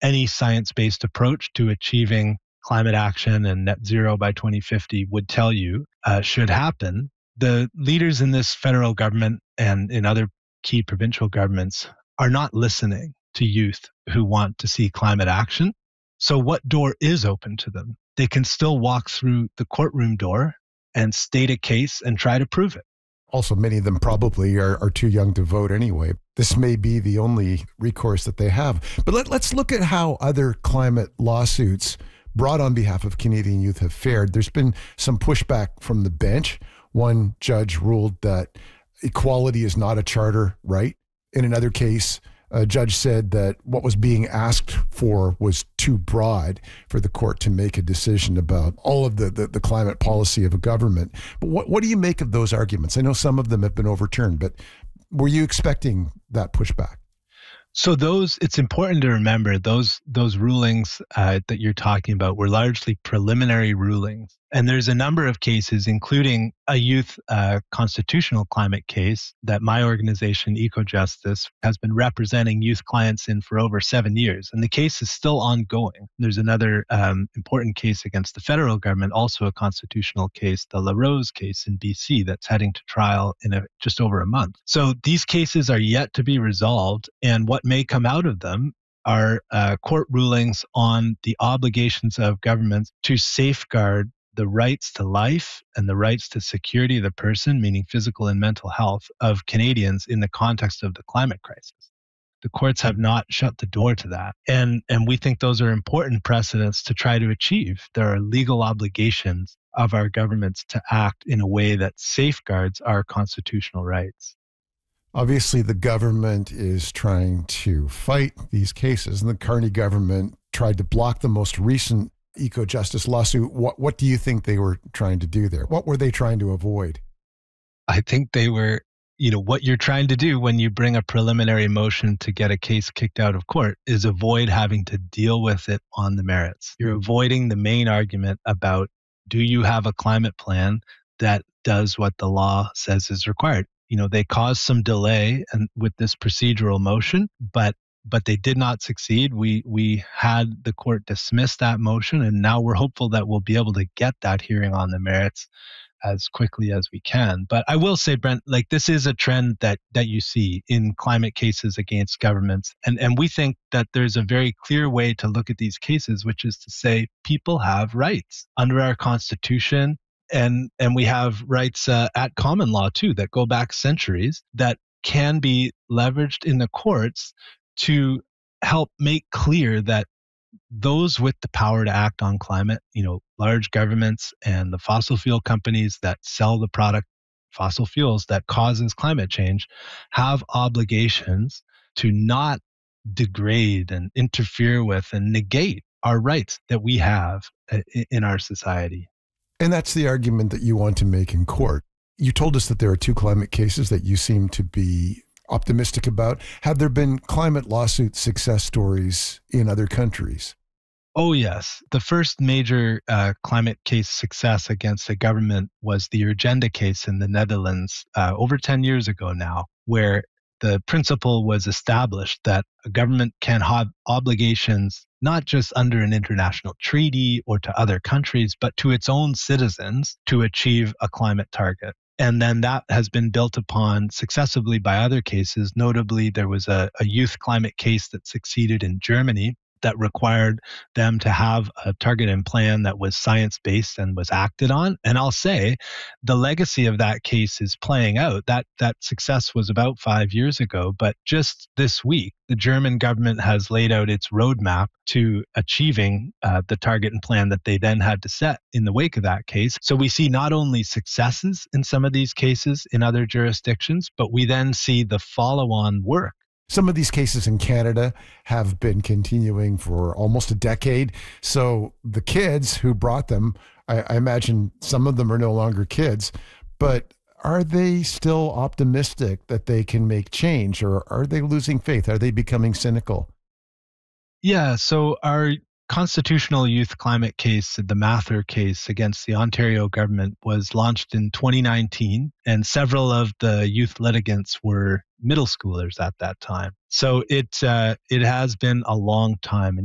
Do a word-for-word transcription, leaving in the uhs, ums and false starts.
any science-based approach to achieving climate action and net zero by twenty fifty would tell you uh, should happen. The leaders in this federal government and in other key provincial governments are not listening to youth who want to see climate action. So what door is open to them? They can still walk through the courtroom door and state a case and try to prove it. Also, many of them probably are, are too young to vote anyway. This may be the only recourse that they have. But let, let's look at how other climate lawsuits brought on behalf of Canadian youth have fared. There's been some pushback from the bench. One judge ruled that equality is not a charter right. In another case, a judge said that what was being asked for was too broad for the court to make a decision about all of the, the, the climate policy of a government. But what, what do you make of those arguments? I know some of them have been overturned, but were you expecting that pushback? So those, it's important to remember those those rulings uh, that you're talking about were largely preliminary rulings. And there's a number of cases, including a youth uh, constitutional climate case that my organization, EcoJustice, has been representing youth clients in for over seven years. And the case is still ongoing. There's another um, important case against the federal government, also a constitutional case, the LaRose case in B C, that's heading to trial in a, just over a month. So these cases are yet to be resolved. And what may come out of them are uh, court rulings on the obligations of governments to safeguard the rights to life and the rights to security of the person, meaning physical and mental health, of Canadians in the context of the climate crisis. The courts have not shut the door to that. And, and we think those are important precedents to try to achieve. There are legal obligations of our governments to act in a way that safeguards our constitutional rights. Obviously, the government is trying to fight these cases, and the Carney government tried to block the most recent EcoJustice lawsuit. What what do you think they were trying to do there? What were they trying to avoid? I think they were, you know, what you're trying to do when you bring a preliminary motion to get a case kicked out of court is avoid having to deal with it on the merits. You're avoiding the main argument about, do you have a climate plan that does what the law says is required? You know, they caused some delay and with this procedural motion, but but they did not succeed. We we had the court dismiss that motion, and now we're hopeful that we'll be able to get that hearing on the merits as quickly as we can. But I will say, Brent, like this is a trend that that you see in climate cases against governments. And, and we think that there's a very clear way to look at these cases, which is to say people have rights under our Constitution. And, and we have rights uh, at common law, too, that go back centuries that can be leveraged in the courts to help make clear that those with the power to act on climate, you know, large governments and the fossil fuel companies that sell the product, fossil fuels, that causes climate change, have obligations to not degrade and interfere with and negate our rights that we have in our society. And that's the argument that you want to make in court. You told us that there are two climate cases that you seem to be optimistic about. Have there been climate lawsuit success stories in other countries? Oh, yes. The first major uh, climate case success against a government was the Urgenda case in the Netherlands uh, over ten years ago now, where the principle was established that a government can have obligations not just under an international treaty or to other countries, but to its own citizens to achieve a climate target. And then that has been built upon successively by other cases. Notably, there was a, a youth climate case that succeeded in Germany that required them to have a target and plan that was science-based and was acted on. And I'll say the legacy of that case is playing out. That that success was about five years ago, but just this week, the German government has laid out its roadmap to achieving uh, the target and plan that they then had to set in the wake of that case. So we see not only successes in some of these cases in other jurisdictions, but we then see the follow-on work. Some of these cases in Canada have been continuing for almost a decade. So the kids who brought them, I, I imagine some of them are no longer kids, but are they still optimistic that they can make change, or are they losing faith? Are they becoming cynical? Yeah, so our constitutional youth climate case, the Mather case against the Ontario government, was launched in twenty nineteen, and several of the youth litigants were middle schoolers at that time. So it uh, it has been a long time.